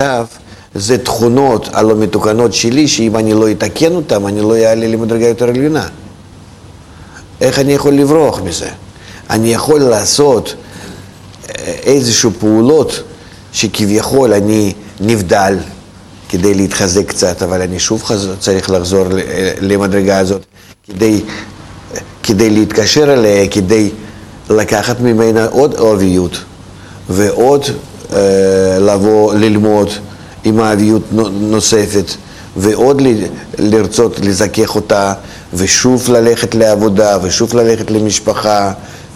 כתב, זה תכונות הלא מתוקנות שלי, שאם אני לא אתקן אותם, אני לא אעלה למדרגה יותר עליונה. איך אני יכול לברוח מזה? אני יכול לעשות איזשהו פעולות שכביכול אני נבדל כדי להתחזק קצת, אבל אני שוב צריך לחזור למדרגה הזאת כדי להתקשר אליה, כדי לקחת ממנה עוד אוהביות ועוד לבוא ללמוד עם אוהביות נוספת ועוד לרצות לזכך אותה ושוב ללכת לעבודה ושוב ללכת למשפחה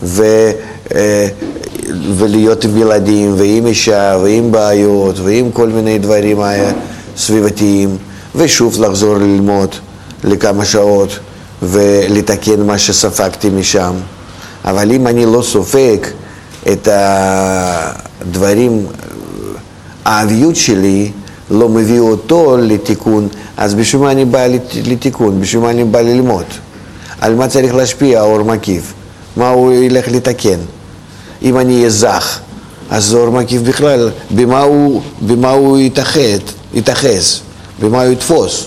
ולהיות עם ילדים ועם אישה ועם בעיות ועם כל מיני דברים סביבתיים ושוב לחזור ללמוד לכמה שעות ולתקן מה שספגתי משם. אבל אם אני לא סופג את הדברים, האביות שלי לא מביא אותו לתיקון, אז בשביל מה אני בא לתיקון? בשביל מה אני בא ללמוד? על מה צריך להשפיע האור מקיף? מה הוא ילך לתקן? אם אני אהיה זך, אז האור מקיף בכלל, במה הוא יתאחז? במה הוא יתפוס?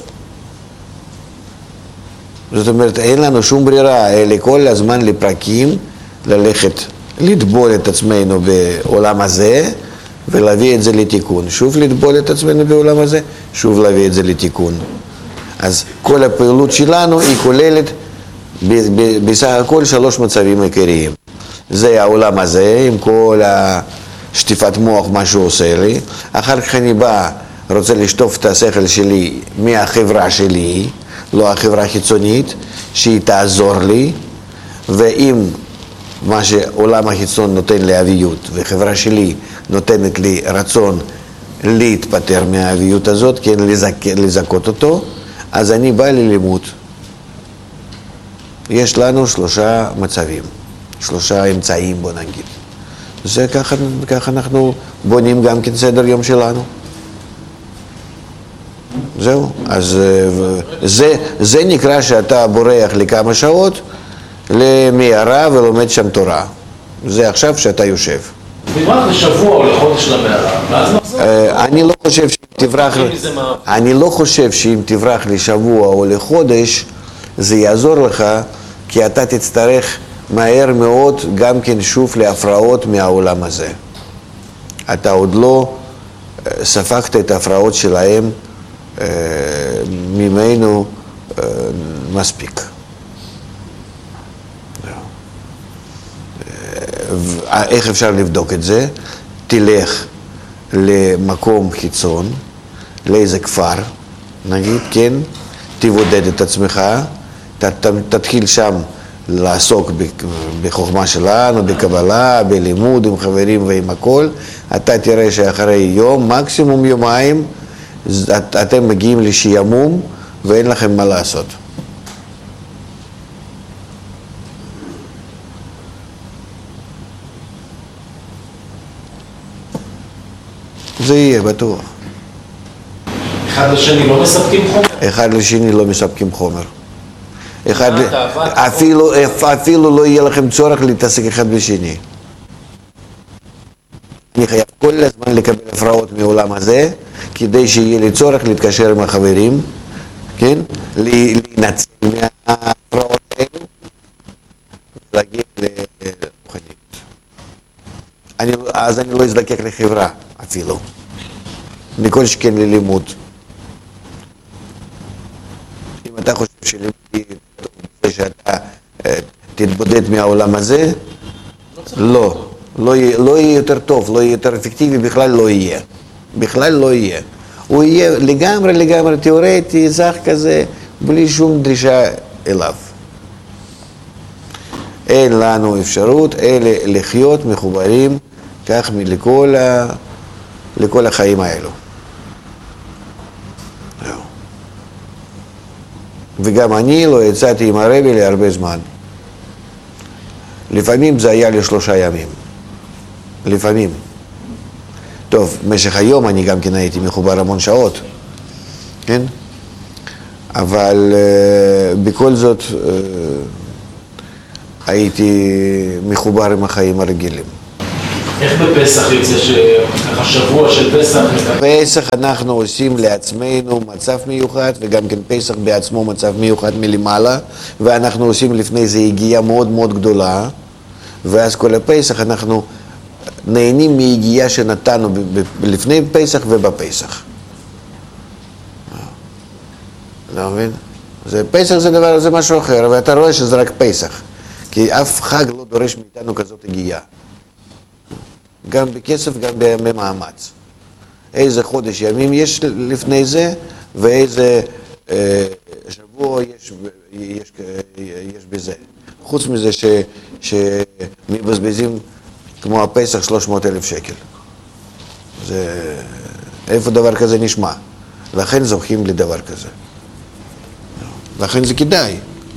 זאת אומרת, אין לנו שום ברירה, אלא כל הזמן לפרקים, ללכת, לטבול את עצמנו בעולם הזה, ולהביא את זה לתיקון. שוב לטבול את עצמנו בעולם הזה, שוב להביא את זה לתיקון. אז כל הפעילות שלנו היא כוללת בסך הכל 3 מצבים עיקריים. זה העולם הזה, עם כל השטיפת מוח, מה שהוא עושה לי. אחר כך אני בא, רוצה לשטוף את השכל שלי מהחברה שלי, לא החברה החיצונית, שהיא תעזור לי, ואם מה שעולם החיצון נותן לי אביות, וחברה שלי נותנת לי רצון להתפטר מהאביות הזאת, כן, לזכות אותו, אז אני בא ללימוד. יש לנו 3 מצבים, 3 אמצעים, בוא נגיד. זה ככה אנחנו בונים גם כן סדר יום שלנו. זהו, אז זה נקרא שאתה בורח לכמה שעות למערה ולומד שם תורה. זה עכשיו שאתה יושב. נלמד לשבוע או לחודש למערה, ואז נחזור. אני לא חושב שאם תברח לשבוע או לחודש, זה יעזור לך, כי אתה תצטרך מהר מאוד גם כן שוב להפרעות מהעולם הזה. אתה עוד לא ספגת את ההפרעות שלהם ממנו מספיק. איך אפשר לבדוק את זה? תלך למקום חיצון, לאיזה כפר, נגיד, כן? תבודד את עצמך, תתחיל שם לעסוק בחוכמה שלנו, בקבלה, בלימוד, עם חברים ועם הכל. אתה תראה שאחרי יום, מקסימום יומיים, אתם מגיעים לשעמום ואין לכם מה לעשות. זה יהיה בטוח. אחד לשני לא מספקים חומר? אחד לשני לא מספקים חומר. אפילו לא יהיה לכם צורך להתעסק אחד בשני. אני חייב כל הזמן לקבל הפרעות מעולם הזה, כדי שיהיה לי צורך להתקשר עם החברים, כן? להינצל מההפרעות האלו, ולהגיע לרוחניות. אז אני לא אזדקק לחברה אפילו, מכל שכן ללימוד. אם אתה חושב שלימוד יהיה טוב בזה שאתה תתבודד מהעולם הזה, לא יהיה יותר טוב, לא יהיה יותר אפקטיבי, בכלל לא יהיה. בכלל לא יהיה. הוא יהיה לגמרי תיאורטי, זך כזה, בלי שום דרישה אליו. אין לנו אפשרות אלא לחיות מחוברים כך לכל החיים האלו. וגם אני לא יצאתי עם הרבי להרבה זמן. לפעמים זה היה ל3 ימים. לפעמים. טוב, במשך היום אני גם כן הייתי מחובר המון שעות, כן? אבל בכל זאת הייתי מחובר עם החיים הרגילים. איך בפסח יוצא שככה שבוע של פסח? פסח אנחנו עושים לעצמנו מצב מיוחד, וגם כן פסח בעצמו מצב מיוחד מלמעלה, ואנחנו עושים לפני זה הגיעה מאוד מאוד גדולה, ואז כל הפסח אנחנו נהנים מהגיעה שנתנו לפני פסח ובפסח. לא מבין? פסח זה דבר, זה משהו אחר, ואתה רואה שזה רק פסח, כי אף חג לא דורש מאיתנו כזאת הגיעה. גם בכסף, גם במאמץ. איזה חודש ימים יש לפני זה, ואיזה שבוע יש בזה. חוץ מזה שמבזבזים כמו הפסח 300,000 שקל. איפה דבר כזה נשמע? לכן זוכים לדבר כזה. לכן זה כדאי.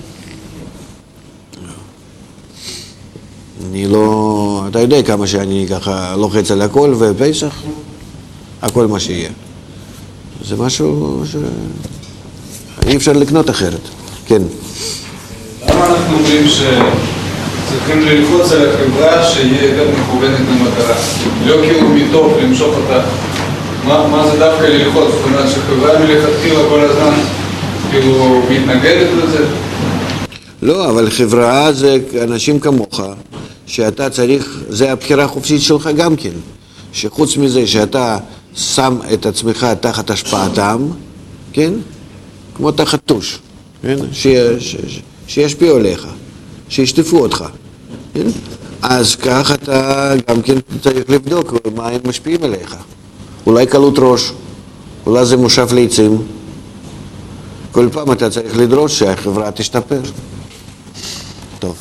אני לא... אתה יודע כמה שאני ככה לוחץ על הכל ופסח, הכל מה שיהיה. זה משהו שאי אפשר לקנות אחרת. כן. למה אנחנו אומרים שצריכים ללחוץ על החברה שיהיה יותר מכוונת למטרה? לא כאילו מתוך למשוך אותה. מה זה דווקא ללחוץ? זאת אומרת שחברה מלכתחילה כל הזמן כאילו מתנגדת לזה? לא, אבל חברה זה אנשים כמוך, שאתה צריך, זה הבחירה החופשית שלך גם כן, שחוץ מזה שאתה שם את עצמך תחת השפעתם, כן? כמו תחת טוש, כן? שישפיעו עליך, שישטפו אותך, כן? אז כך אתה גם כן צריך לבדוק מה הם משפיעים עליך. אולי קלות ראש, אולי זה מושב לעצים. כל פעם אתה צריך לדרוש שהחברה תשתפר. טוב.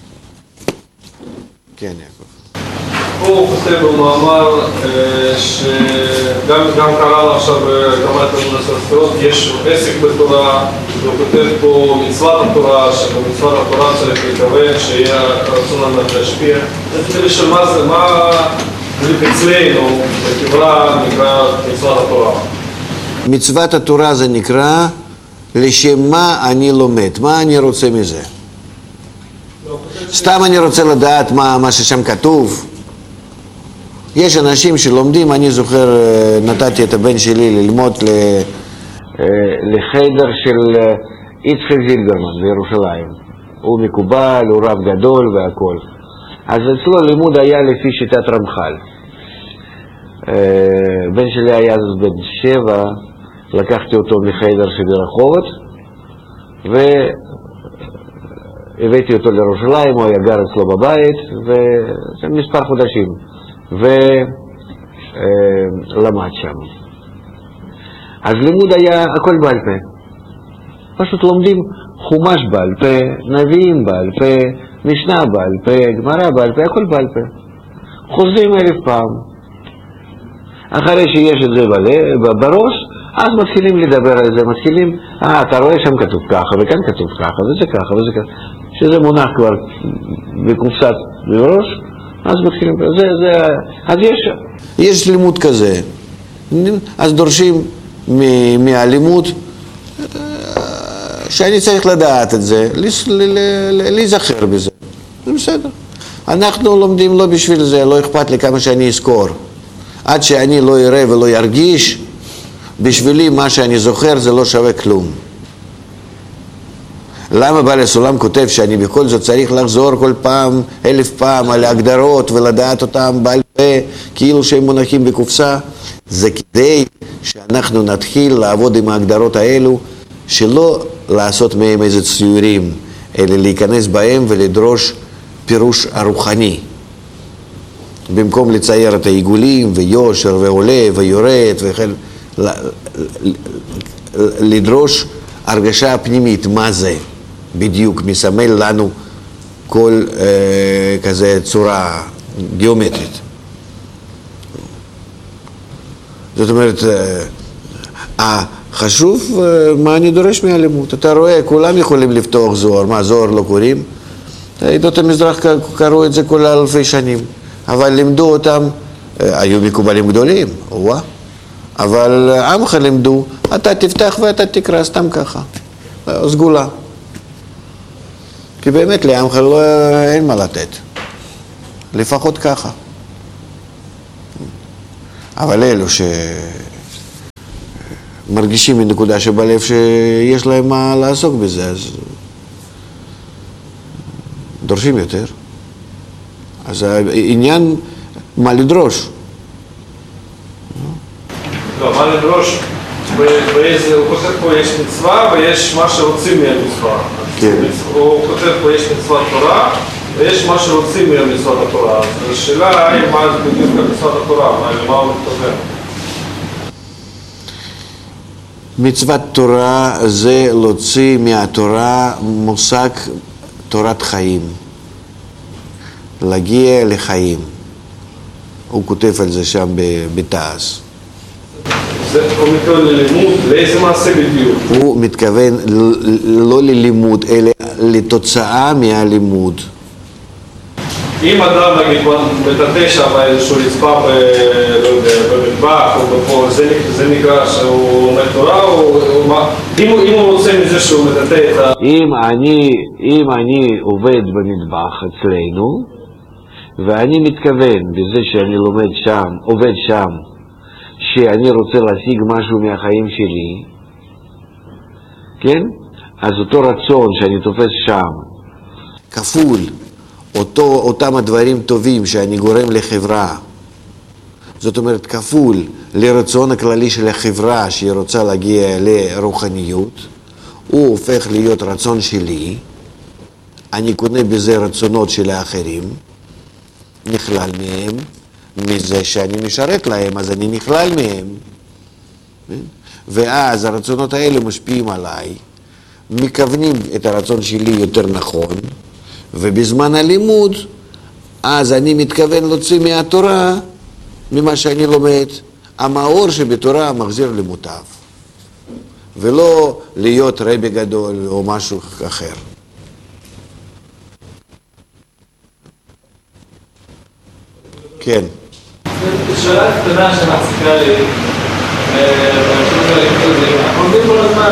כן, יעקב. פה הוא כותב במאמר שגם קראנו עכשיו בכמה תלמוד הספרות, יש עסק בתורה, הוא כותב פה מצוות התורה, שבמצוות התורה צריך לכוון שיהיה רצון להשפיע. זה של מה אצלנו בחברה נקרא מצוות התורה? מצוות התורה זה נקרא לשם מה אני לומד, מה אני רוצה מזה. סתם אני רוצה לדעת מה ששם כתוב. יש אנשים שלומדים, אני זוכר, נתתי את הבן שלי ללמוד לחדר של יצחק זילברמן בירושלים. הוא מקובל, הוא רב גדול והכל. אז אצלו לימוד היה לפי שיטת רמח"ל. בן שלי היה אז בן 7, לקחתי אותו מחדר שברחובות, והבאתי אותו לירושלים, הוא היה גר אצלו בבית, וזה מספר חודשים, ולמד שם. אז לימוד היה הכל בעל פה. פשוט לומדים חומש בעל פה, נביאים בעל פה, משנה בעל פה, גמרא בעל פה, הכל בעל פה. חוזרים 1000 פעם. אחרי שיש את זה בראש, אז מתחילים לדבר על זה, מתחילים, אתה רואה שם כתוב ככה, וכאן כתוב ככה, וזה ככה, וזה ככה, שזה מונח כבר בקופסת בראש, אז מתחילים, אז יש לימוד כזה, אז דורשים מהלימוד, שאני צריך לדעת את זה, להיזכר בזה, זה בסדר. אנחנו לומדים לא בשביל זה, לא אכפת לי כמה שאני אזכור. עד שאני לא אראה ולא ירגיש, בשבילי מה שאני זוכר זה לא שווה כלום. למה בעל הסולם כותב שאני בכל זאת צריך לחזור כל פעם 1000 פעם על ההגדרות ולדעת אותם בעל פה כאילו שהם מונחים בקופסה? זה כדי שאנחנו נתחיל לעבוד עם ההגדרות האלו, שלא לעשות מהם איזה ציורים, אלא להיכנס בהם ולדרוש פירוש הרוחני. במקום לצייר את העיגולים ויושר ועולה ויורד וכן, לדרוש הרגשה פנימית, מה זה בדיוק מסמל לנו כל כזה צורה גיאומטרית. זאת אומרת, חשוב מה אני דורש מהלימוד. אתה רואה, כולם יכולים לפתוח זוהר, מה זוהר לא קוראים? עדות המזרח קראו את זה כל 1000 שנים. אבל לימדו אותם, היו מקובלים גדולים, אבל עמך לימדו, אתה תפתח ואתה תקרא סתם ככה, סגולה. כי באמת לעמך אין מה לתת, לפחות ככה. אבל אלו שמרגישים מנקודה שבלב שיש להם מה לעסוק בזה, אז דורשים יותר. אז העניין, מה לדרוש? לא, מה לדרוש? הוא כותב פה יש מצווה ויש מה שרוצים מהמצווה. הוא כותב פה יש מצוות תורה ויש מה שרוצים מהמצוות התורה. אז השאלה היא מה זה בדיוק מצוות התורה, מה הוא מתכוון? מצוות תורה זה להוציא מהתורה מושג תורת חיים, להגיע לחיים. הוא כותב על זה שם בתעש. הוא מתכוון ללימוד, לאיזה מעשה בדיוק? הוא מתכוון לא ללימוד, אלא לתוצאה מהלימוד. אם אדם נגיד מטאטא שם איזשהו רצפה במטבח או בפור, זה נקרא שהוא לומד תורה או מה? אם הוא רוצה מזה שהוא מטאטא את ה... אם אני עובד במטבח אצלנו ואני מתכוון בזה שאני לומד שם, עובד שם, שאני רוצה להשיג משהו מהחיים שלי, כן? אז אותו רצון שאני תופס שם, כפול אותם הדברים טובים שאני גורם לחברה, זאת אומרת כפול לרצון הכללי של החברה שהיא רוצה להגיע לרוחניות, הוא הופך להיות רצון שלי, אני קונה בזה רצונות של האחרים, נכלל מהם, מזה שאני משרת להם, אז אני נכלל מהם. ואז הרצונות האלה משפיעים עליי, מכוונים את הרצון שלי יותר נכון, ובזמן הלימוד, אז אני מתכוון להוציא מהתורה, ממה שאני לומד, המאור שבתורה מחזיר למוטב, ולא להיות רבי גדול או משהו אחר. כן. שאלה קטנה שמצחיקה לי, אנחנו עומדים כל הזמן,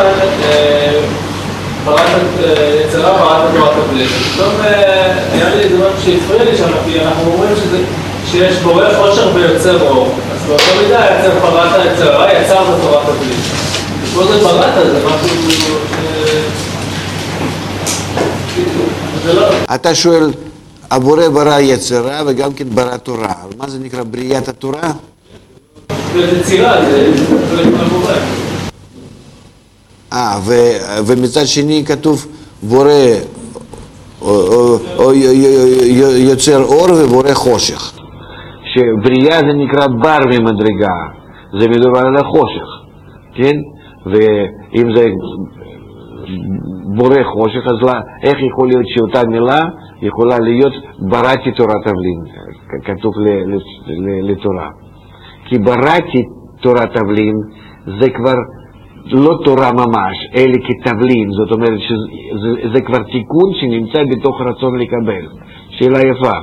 יצרה בראת תורת הבלת. פתאום היה לי דבר שהפריע לי שם, כי אנחנו אומרים שיש בורא חושך ויוצר אור. אז באותו מידה יצר בראת היצרה, יצר בתורת הבלת. פה זה בראת, זה משהו זה לא... אתה שואל, הבורא ברא יצרה וגם כן ברא תורה. מה זה נקרא בריאת התורה? זה צירה, זה מבורא. ומצד שני כתוב בורא יוצר אור ובורא חושך. שבריאה זה נקרא בר ממדרגה, זה מדובר על החושך, כן? ואם זה בורא חושך, אז איך יכול להיות שאותה מילה יכולה להיות בראתי תורת תבלין, כתוב לתורה. כי בראתי תורת תבלין זה כבר לא תורה ממש, אלא כתבלין, זאת אומרת שזה כבר תיקון שנמצא בתוך רצון לקבל. שאלה יפה.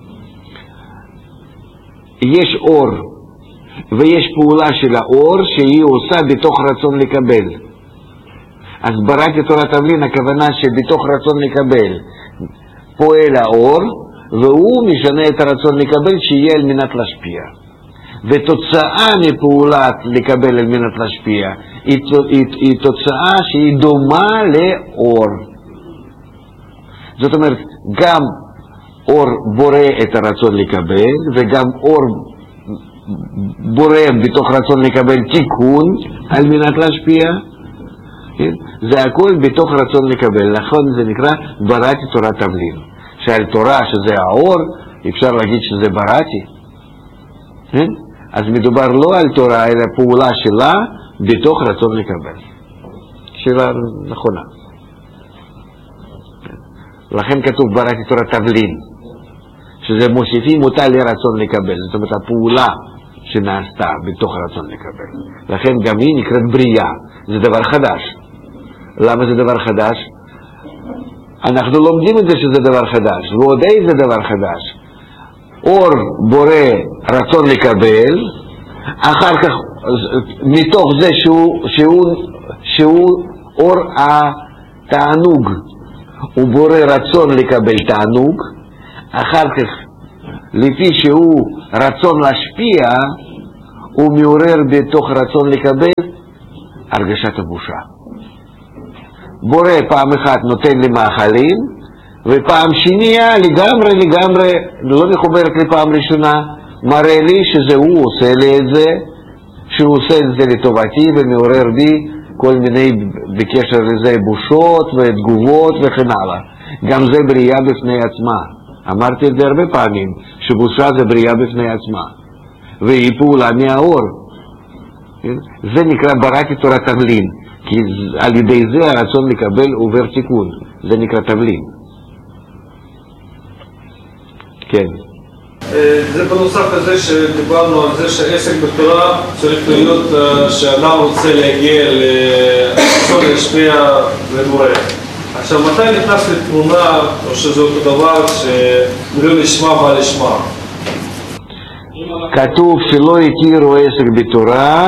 יש אור, ויש פעולה של האור שהיא עושה בתוך רצון לקבל. אז בראתי תורת תבלין, הכוונה שבתוך רצון לקבל פועל האור, והוא משנה את הרצון לקבל שיהיה על מנת להשפיע. ותוצאה מפעולת לקבל על מנת להשפיע היא תוצאה שהיא דומה לאור. זאת אומרת, גם אור בורא את הרצון לקבל, וגם אור בורא בתוך רצון לקבל תיקון על מנת להשפיע. זה הכל בתוך רצון לקבל. נכון, זה נקרא בראתי תורת תבלין. שעל תורה שזה האור, אפשר להגיד שזה בראתי. אז מדובר לא על תורה, אלא פעולה שלה בתוך רצון לקבל. שאלה נכונה. לכן כתוב בראתי תורת תבלין, שזה מוסיפים אותה לרצון לקבל. זאת אומרת, הפעולה שנעשתה בתוך רצון לקבל. לכן גם היא נקראת בריאה. זה דבר חדש. למה זה דבר חדש? אנחנו לומדים את זה שזה דבר חדש, ועוד איזה דבר חדש. אור בורא רצון לקבל, אחר כך מתוך זה שהוא אור התענוג, הוא בורא רצון לקבל תענוג, אחר כך לפי שהוא רצון להשפיע, הוא מעורר בתוך רצון לקבל הרגשת הבושה. בורא פעם אחת נותן לי מאכלים, ופעם שנייה לגמרי לא מחוברת לפעם ראשונה, מראה לי שזה הוא עושה לי את זה, שהוא עושה את זה לטובתי ומעורר בי כל מיני בקשר לזה בושות ותגובות וכן הלאה. גם זה בריאה בפני עצמה. אמרתי את זה הרבה פעמים, שבושה זה בריאה בפני עצמה. והיא פעולה מהאור. זה נקרא בראתי תורת תבלין, כי על ידי זה הרצון לקבל עובר תיקון. זה נקרא תבלין. כן. זה בנוסף לזה שדיברנו על זה שהעסק בתורה צריך להיות שאדם רוצה להגיע לרצון להשפיע לבורא. עכשיו, מתי נכנס לתמונה, או שזה אותו דבר, שלא לשמה בא לשמה? כתוב שלא הכירו עסק בתורה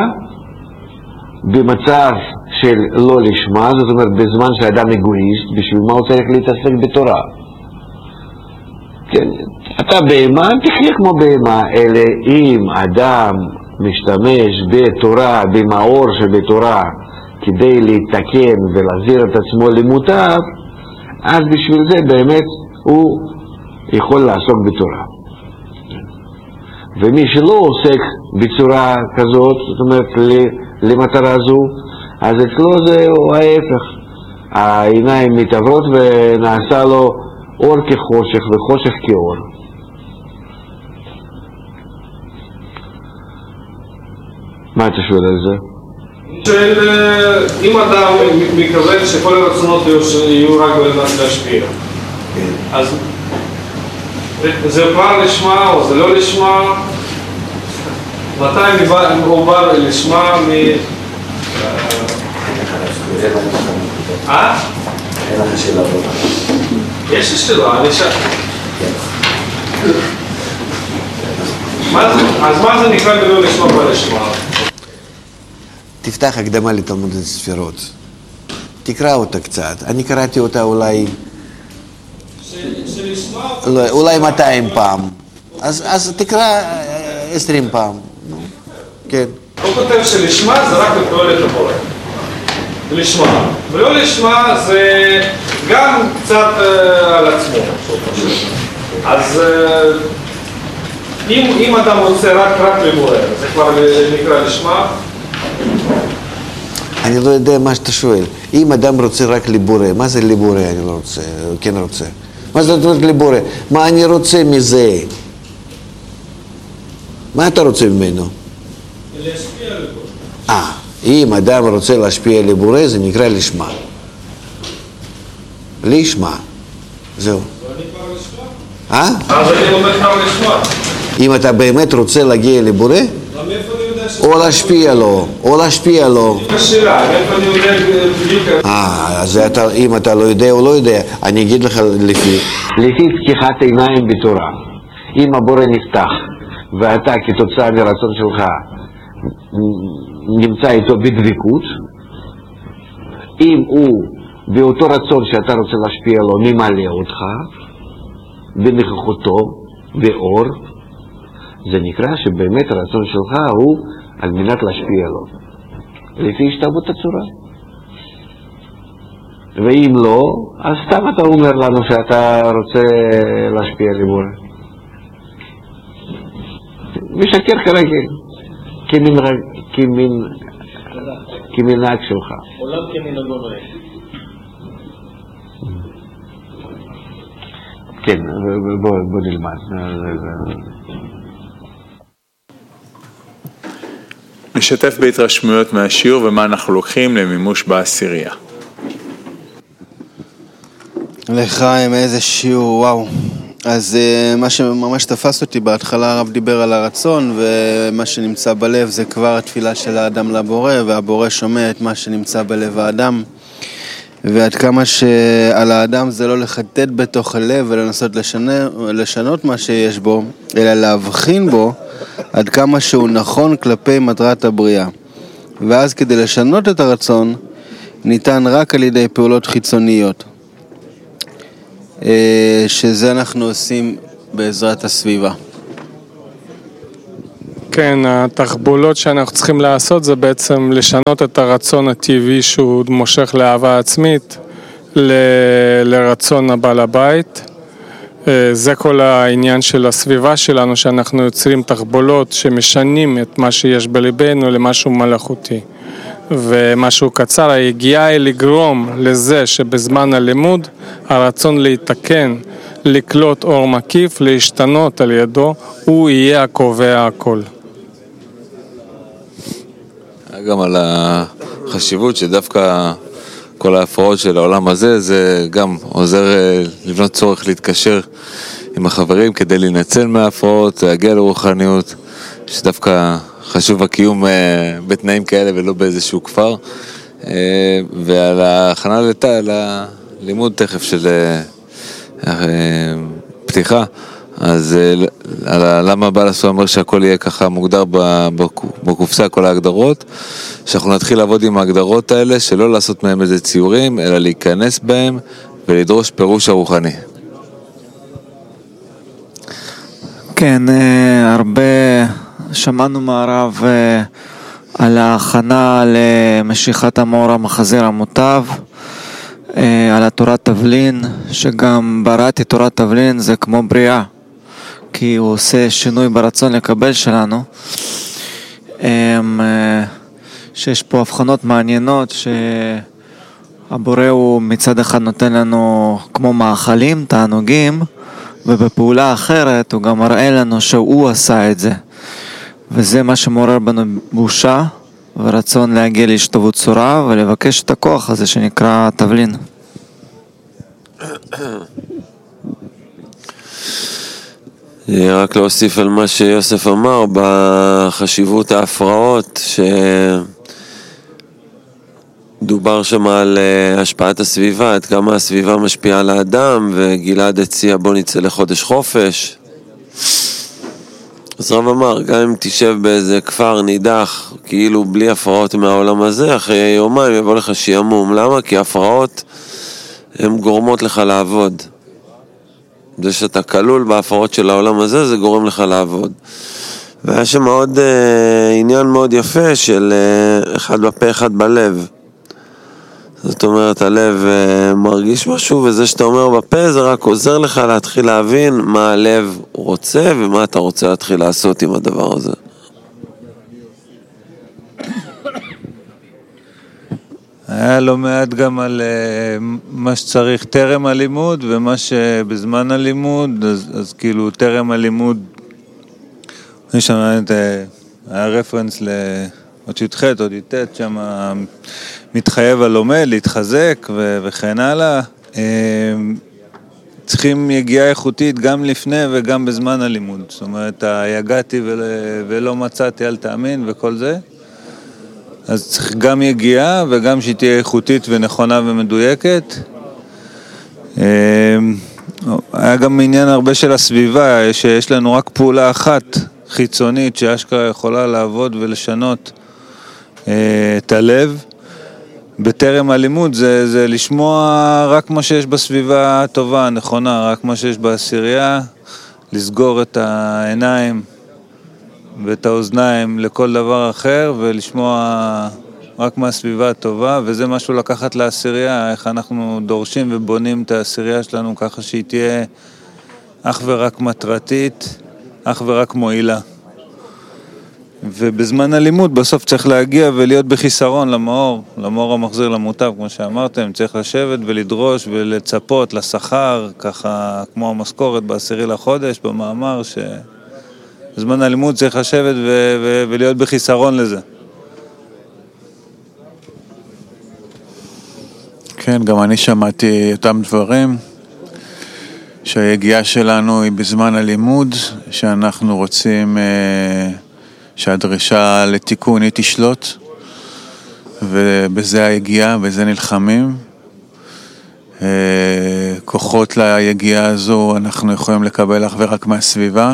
במצב של לא לשמה, זאת אומרת בזמן שאדם אגואיסט, בשביל מה הוא צריך להתעסק בתורה? כן, אתה בהמה, תחיה כמו בהמה, אלא אם אדם משתמש בתורה, במאור שבתורה, כדי להתקן ולהחזיר את עצמו למוטב, אז בשביל זה באמת הוא יכול לעסוק בתורה. ומי שלא עוסק בצורה כזאת, זאת אומרת למטרה זו, אז אצלו זהו ההפך. העיניים מתעברות ונעשה לו אור כחושך וחושך כאור. מה אתה שואל על זה? אם אדם מכוון שכל הרצונות יהיו רק בלמס להשפיע, אז זה כבר לשמה או זה לא לשמה? מתי הוא בא לשמה אין לך שאלה לא. יש לי שאלה, אני שאלה. אז מה זה נקרא בלא לשמה ולשמה? תפתח הקדמה לתלמוד הספירות. תקרא אותה קצת. אני קראתי אותה אולי 200 פעם. אז תקרא 20 פעם. כן. הוא כותב שלשמה זה רק לתועלת הבורא. לשמה. ולא לשמה זה גם קצת על עצמו. אז אם אדם רוצה רק לבורא, זה כבר נקרא לשמה? אני לא יודע מה שאתה שואל. אם אדם רוצה רק לבורא, מה זה לבורא אני לא רוצה, כן רוצה? מה זאת אומרת לבורא? מה אני רוצה מזה? מה אתה רוצה ממנו? להשפיע לבורא. אם אדם רוצה להשפיע לבורא, זה נקרא לשמה. לשמה. זהו. ואני כבר לשמה? אז אני לומד כבר לשמה. אם אתה באמת רוצה להגיע לבורא, או להשפיע לו, או להשפיע לו. השאלה, איפה אני יודע בדיוק? אז אם אתה לא יודע או לא יודע, אני אגיד לך לפי פתיחת עיניים בתורה. אם הבורא נפתח, ואתה כתוצאה מרצון שלך נמצא איתו בדבקות, אם הוא באותו רצון שאתה רוצה להשפיע לו ממלא אותך, בנוכחותו, באור, זה נקרא שבאמת הרצון שלך הוא על מנת להשפיע לו, לפי השתוות הצורה. ואם לא, אז סתם אתה אומר לנו שאתה רוצה להשפיע לבורא. משקר כרגיל, כמנהג שלך. עולם כמנהגו נוהג. כן, בוא נלמד. נשתף בהתרשמויות מהשיעור ומה אנחנו לוקחים למימוש בעשירייה. לחיים, איזה שיעור, וואו. אז מה שממש תפס אותי בהתחלה, הרב דיבר על הרצון, ומה שנמצא בלב זה כבר התפילה של האדם לבורא, והבורא שומע את מה שנמצא בלב האדם, ועד כמה שעל האדם זה לא לחטט בתוך הלב ולנסות לשנות מה שיש בו, אלא להבחין בו עד כמה שהוא נכון כלפי מטרת הבריאה. ואז כדי לשנות את הרצון ניתן רק על ידי פעולות חיצוניות, שזה אנחנו עושים בעזרת הסביבה. כן, התחבולות שאנחנו צריכים לעשות זה בעצם לשנות את הרצון הטבעי שהוא מושך לאהבה עצמית לרצון הבעל הבית. זה כל העניין של הסביבה שלנו, שאנחנו יוצרים תחבולות שמשנים את מה שיש בליבנו למשהו מלאכותי. ומשהו קצר, היגיעה היא לגרום לזה שבזמן הלימוד הרצון להתקן, לקלוט אור מקיף, להשתנות על ידו, הוא יהיה הקובע הכל. גם על החשיבות שדווקא כל ההפרעות של העולם הזה, זה גם עוזר לבנות צורך להתקשר עם החברים כדי להינצל מההפרעות, להגיע לרוחניות, שדווקא חשוב הקיום בתנאים כאלה ולא באיזשהו כפר. ועל ההכנה ללימוד תכף של פתיחה, אז למה בעל הסולם אומר שהכל יהיה ככה מוגדר בקופסה, כל ההגדרות, שאנחנו נתחיל לעבוד עם ההגדרות האלה, שלא לעשות מהם איזה ציורים, אלא להיכנס בהם ולדרוש פירוש הרוחני. כן, הרבה שמענו מהרב על ההכנה למשיכת המאור המחזיר המוטב, על התורת תבלין, שגם בראתי תורת תבלין זה כמו בריאה, כי הוא עושה שינוי ברצון לקבל שלנו, שיש פה הבחנות מעניינות, שהבורא הוא מצד אחד נותן לנו כמו מאכלים, תענוגים, ובפעולה אחרת הוא גם מראה לנו שהוא עשה את זה, וזה מה שמעורר בנו בושה ורצון להגיע להשתוות צורה ולבקש את הכוח הזה שנקרא תבלין. רק להוסיף על מה שיוסף אמר בחשיבות ההפרעות, שדובר שם על השפעת הסביבה, עד כמה הסביבה משפיעה על האדם, וגלעד הציע בוא נצא לחודש חופש. אז רב אמר, גם אם תשב באיזה כפר נידח, כאילו בלי הפרעות מהעולם הזה, אחרי יומיים יבוא לך שיעמום. למה? כי הפרעות הן גורמות לך לעבוד. זה שאתה כלול בהפרעות של העולם הזה, זה גורם לך לעבוד. והיה שם עוד עניין מאוד יפה של אחד בפה, אחד בלב. זאת אומרת, הלב מרגיש משהו, וזה שאתה אומר בפה זה רק עוזר לך להתחיל להבין מה הלב רוצה ומה אתה רוצה להתחיל לעשות עם הדבר הזה. היה לא מעט גם על מה שצריך טרם הלימוד ומה שבזמן הלימוד, אז כאילו טרם הלימוד, אני שמעתי, היה רפרנס עוד שתחת, עוד יתת, שם מתחייב הלומד, להתחזק וכן הלאה. צריכים יגיעה איכותית גם לפני וגם בזמן הלימוד. זאת אומרת, יגעתי ולא מצאתי, אל תאמין וכל זה. אז צריך גם יגיעה וגם שהיא תהיה איכותית ונכונה ומדויקת. היה גם עניין הרבה של הסביבה, שיש לנו רק פעולה אחת חיצונית שאשכרה יכולה לעבוד ולשנות את הלב. בטרם הלימוד זה לשמוע רק מה שיש בסביבה הטובה, הנכונה, רק מה שיש בעשירייה, לסגור את העיניים ואת האוזניים לכל דבר אחר ולשמוע רק מהסביבה הטובה, וזה משהו לקחת לעשירייה, איך אנחנו דורשים ובונים את העשירייה שלנו ככה שהיא תהיה אך ורק מטרתית, אך ורק מועילה. ובזמן הלימוד בסוף צריך להגיע ולהיות בחיסרון למאור המחזיר למוטב, כמו שאמרתם, צריך לשבת ולדרוש ולצפות לשכר, ככה כמו המשכורת בעשירי לחודש, במאמר שבזמן הלימוד צריך לשבת ולהיות בחיסרון לזה. כן, גם אני שמעתי אותם דברים, שהיגיעה שלנו היא בזמן הלימוד, שאנחנו רוצים שהדרישה לתיקון היא תשלוט, ובזה היגיעה, בזה נלחמים. כוחות ליגיעה הזו אנחנו יכולים לקבל אך ורק מהסביבה,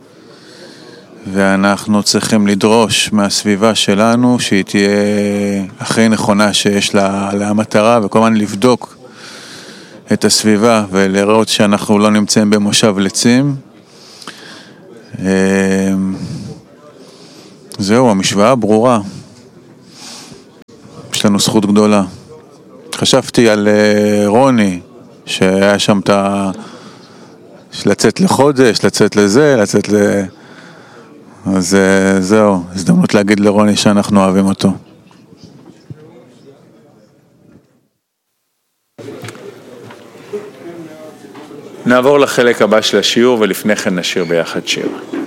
ואנחנו צריכים לדרוש מהסביבה שלנו שהיא תהיה הכי נכונה שיש לה המטרה, וכל הזמן לבדוק את הסביבה ולראות שאנחנו לא נמצאים במושב לצים. זהו, המשוואה ברורה. יש לנו זכות גדולה. חשבתי על רוני, שהיה שם לצאת לחודש, לצאת לזה, לצאת אז זהו, הזדמנות להגיד לרוני שאנחנו אוהבים אותו. נעבור לחלק הבא של השיעור, ולפני כן נשיר ביחד שיר.